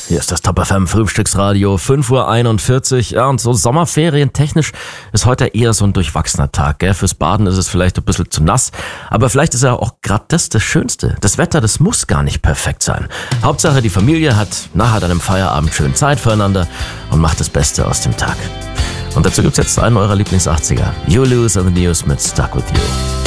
Hier ist das Top FM Frühstücksradio, 5:41 Uhr. Ja, und so sommerferientechnisch ist heute eher so ein durchwachsener Tag. Gell? Fürs Baden ist es vielleicht ein bisschen zu nass, aber vielleicht ist ja auch gerade das Schönste. Das Wetter, das muss gar nicht perfekt sein. Hauptsache, die Familie hat nach einem Feierabend schön Zeit füreinander und macht das Beste aus dem Tag. Und dazu gibt's jetzt einen eurer Lieblings-80er. You Lose and the News mit Stuck With You.